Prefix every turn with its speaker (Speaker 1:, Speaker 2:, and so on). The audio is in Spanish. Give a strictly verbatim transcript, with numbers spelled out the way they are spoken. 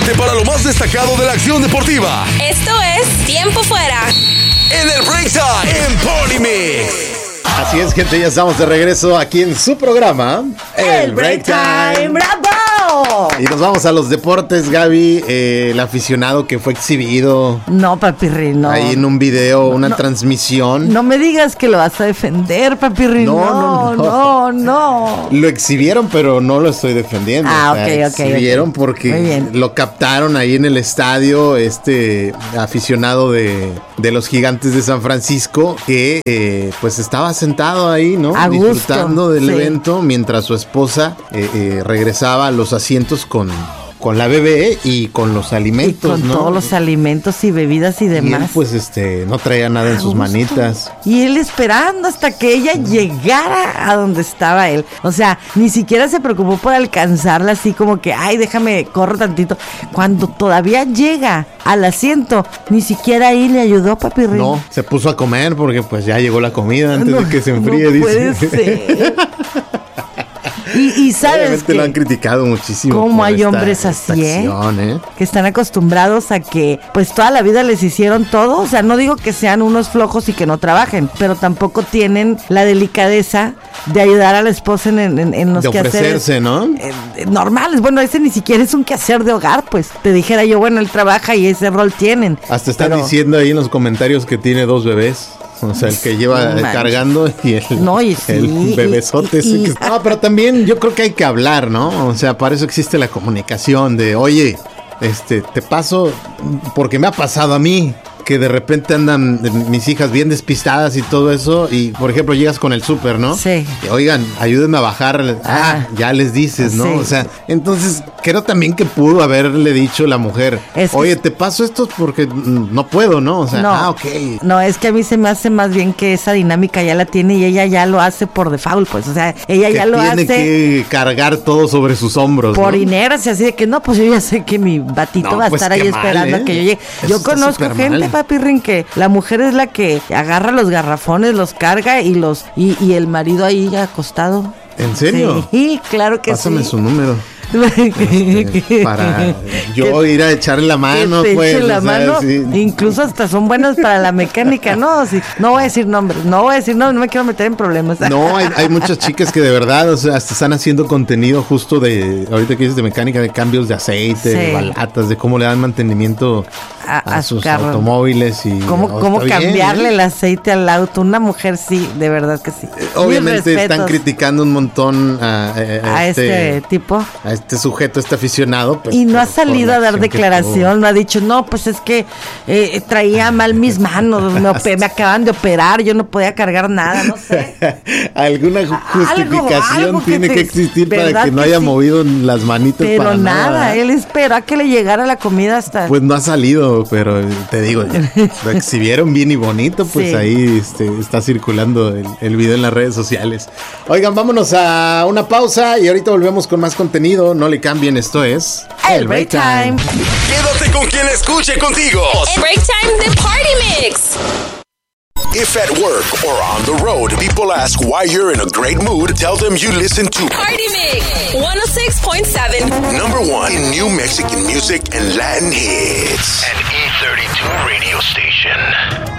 Speaker 1: Prepárate para lo más destacado de la acción deportiva.
Speaker 2: Esto es Tiempo Fuera.
Speaker 1: En el Break Time en Party Mix.
Speaker 3: Así es, gente, ya estamos de regreso aquí en su programa,
Speaker 4: El Break Time. ¡Bravo!
Speaker 3: Y nos vamos a los deportes, Gaby. Eh, el aficionado que fue exhibido
Speaker 4: No, papirrín, no.
Speaker 3: ahí en un video, una
Speaker 4: no,
Speaker 3: transmisión.
Speaker 4: No me digas que lo vas a defender, papirrín.
Speaker 3: No,
Speaker 4: No,
Speaker 3: no,
Speaker 4: no, no. no.
Speaker 3: Lo exhibieron, pero no lo estoy defendiendo.
Speaker 4: Ah,
Speaker 3: o sea,
Speaker 4: ok, ok,
Speaker 3: exhibieron
Speaker 4: ok.
Speaker 3: porque
Speaker 4: Muy bien.
Speaker 3: lo captaron ahí en el estadio, este aficionado de, de los Gigantes de San Francisco, que eh, pues estaba sentado ahí, ¿no?
Speaker 4: A gusto,
Speaker 3: disfrutando del
Speaker 4: sí.
Speaker 3: evento mientras su esposa eh, eh, regresaba a los asientos con, con la bebé y con los
Speaker 4: Y
Speaker 3: alimentos,
Speaker 4: con
Speaker 3: ¿no?
Speaker 4: todos los alimentos y bebidas y
Speaker 3: Y él,
Speaker 4: demás.
Speaker 3: pues este no traía nada en
Speaker 4: A
Speaker 3: sus
Speaker 4: gusto.
Speaker 3: manitas.
Speaker 4: Y él esperando hasta que ella llegara a donde estaba él. O sea, ni siquiera se preocupó por alcanzarla así como que, ay, déjame, corro tantito. Cuando todavía llega al asiento, ni siquiera ahí le ayudó, papirrín.
Speaker 3: No, se puso a comer porque pues ya llegó la comida antes
Speaker 4: No,
Speaker 3: de que se enfríe,
Speaker 4: no
Speaker 3: dice.
Speaker 4: puede ser. Y, y sabes
Speaker 3: Obviamente
Speaker 4: que
Speaker 3: lo han criticado muchísimo.
Speaker 4: cómo
Speaker 3: por
Speaker 4: hay
Speaker 3: esta-
Speaker 4: hombres
Speaker 3: esta
Speaker 4: así, ¿eh?
Speaker 3: acción, ¿eh?
Speaker 4: que están acostumbrados a que pues toda la vida les hicieron todo, o sea, no digo que sean unos flojos y que no trabajen, pero tampoco tienen la delicadeza de ayudar a la esposa en, en, en los
Speaker 3: De
Speaker 4: quehaceres
Speaker 3: ofrecerse, ¿no?
Speaker 4: eh, eh, normales. Bueno, ese ni siquiera es un quehacer de hogar, pues te dijera yo, bueno, él trabaja y ese rol tienen.
Speaker 3: Hasta están
Speaker 4: Pero-
Speaker 3: diciendo ahí en los comentarios que tiene dos bebés. O sea, el que lleva
Speaker 4: No manches.
Speaker 3: cargando y el,
Speaker 4: No, y sí,
Speaker 3: el bebesote.
Speaker 4: y-
Speaker 3: ese
Speaker 4: y-
Speaker 3: que- No, pero también yo creo que hay que hablar, ¿no? O sea, para eso existe la comunicación de, oye, este, te paso, porque me ha pasado a mí, que de repente andan mis hijas bien despistadas y todo eso, y por ejemplo llegas con el súper, ¿no?
Speaker 4: Sí.
Speaker 3: Y, oigan, ayúdenme a bajar. Ah,
Speaker 4: Ah.
Speaker 3: ya les dices, ¿no?
Speaker 4: Sí.
Speaker 3: O sea, entonces creo también que pudo haberle dicho la mujer,
Speaker 4: Es que-
Speaker 3: oye, te paso esto porque mm, no puedo, ¿no? O sea,
Speaker 4: No,
Speaker 3: ah, ok.
Speaker 4: no, es que a mí se me hace más bien que esa dinámica ya la tiene y ella ya lo hace por default, pues, o sea, ella
Speaker 3: Que
Speaker 4: ya lo
Speaker 3: tiene
Speaker 4: hace
Speaker 3: que cargar todo sobre sus hombros,
Speaker 4: por
Speaker 3: ¿no?
Speaker 4: inercia, así de que no, pues yo ya sé que mi batito
Speaker 3: No,
Speaker 4: va a
Speaker 3: pues
Speaker 4: estar
Speaker 3: qué
Speaker 4: ahí
Speaker 3: mal,
Speaker 4: esperando
Speaker 3: ¿eh?
Speaker 4: a que yo llegue.
Speaker 3: Eso
Speaker 4: Yo
Speaker 3: está
Speaker 4: conozco
Speaker 3: súper
Speaker 4: gente,
Speaker 3: mal.
Speaker 4: papirrín, que la mujer es la que agarra los garrafones, los carga y los y, y el marido ahí acostado.
Speaker 3: ¿En serio?
Speaker 4: Sí, claro que
Speaker 3: Pásame
Speaker 4: sí.
Speaker 3: su número. Este, para yo ir a echarle la mano,
Speaker 4: que te
Speaker 3: pues.
Speaker 4: eche la
Speaker 3: o sea,
Speaker 4: mano,
Speaker 3: sí.
Speaker 4: incluso hasta son buenos para la mecánica, ¿no? Sí, no voy a decir nombres, no voy a decir nombres, no me quiero meter en problemas.
Speaker 3: No, hay, hay muchas chicas que de verdad, o sea, hasta están haciendo contenido justo de, ahorita que dices de mecánica, de cambios de aceite,
Speaker 4: Sí.
Speaker 3: de balatas, de cómo le dan mantenimiento
Speaker 4: A-
Speaker 3: a,
Speaker 4: a
Speaker 3: sus
Speaker 4: carro.
Speaker 3: automóviles y
Speaker 4: ¿Cómo,
Speaker 3: oh,
Speaker 4: cómo
Speaker 3: está bien,
Speaker 4: cambiarle
Speaker 3: ¿eh?
Speaker 4: el aceite al auto? Una mujer sí, de verdad que sí. Mis
Speaker 3: Obviamente están
Speaker 4: respetos
Speaker 3: criticando un montón a, a- a
Speaker 4: a este, tipo.
Speaker 3: a este sujeto, este aficionado. Pues,
Speaker 4: Y no
Speaker 3: por-
Speaker 4: ha
Speaker 3: por
Speaker 4: salido
Speaker 3: la
Speaker 4: a dar
Speaker 3: acción que
Speaker 4: declaración, no ha dicho, no, pues es que eh, traía mal mis manos, me, ope- me acaban de operar, yo no podía cargar nada, no sé.
Speaker 3: tuvo. Alguna ju-
Speaker 4: Algo,
Speaker 3: justificación
Speaker 4: algo que
Speaker 3: tiene
Speaker 4: te-
Speaker 3: que existir para
Speaker 4: ¿verdad
Speaker 3: que no
Speaker 4: que
Speaker 3: haya
Speaker 4: sí?
Speaker 3: movido las manitas
Speaker 4: Pero
Speaker 3: para
Speaker 4: nada,
Speaker 3: nada.
Speaker 4: él esperó a que le llegara la comida hasta...
Speaker 3: Pues no ha salido, pero te digo, lo exhibieron bien y bonito, pues
Speaker 4: Sí.
Speaker 3: ahí este, está circulando el, el video en las redes sociales. Oigan, vámonos a una pausa y ahorita volvemos con más contenido. No le cambien, esto es
Speaker 4: El Break Time.
Speaker 1: Quédate con quien escuche contigo.
Speaker 2: El Break Time de Party Mix.
Speaker 1: If at work or on the road, people ask why you're in a great mood, tell them you listen to
Speaker 2: Party Mix one oh six point seven.
Speaker 1: number one in new Mexican music and Latin hits.
Speaker 5: An E thirty-two radio station.